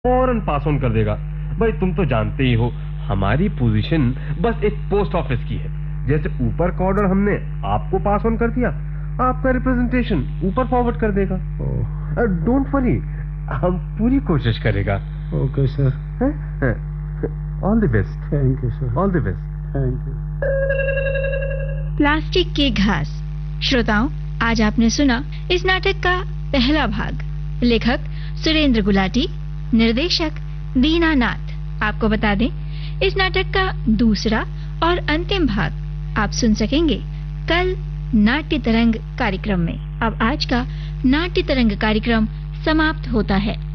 फौरन pass on कर देगा। भाई तुम तो जानते ही हो हमारी पोजीशन बस एक पोस्ट ऑफिस की है। जैसे ऊपर का ऑर्डर हमने आपको पास ऑन कर दिया, आपका रिप्रेजेंटेशन ऊपर फॉरवर्ड कर देगा। डोंट वरी, हम पूरी कोशिश करेगा। Okay sir. All the best. Thank you sir. All the best. Thank you. Plastic की घास। श्रोताओं, आज आपने सुना इस नाटक का पहला भाग। लेखक सुरेंद्र गुलाटी, निर्देशक दीनानाथ। आपको बता दें, इस नाटक का दूसरा और अंतिम भाग आप सुन सकेंगे कल नाट्य तरंग कार्यक्रम में। अब आज का नाट्य तरंग कार्यक्रम समाप्त होता है।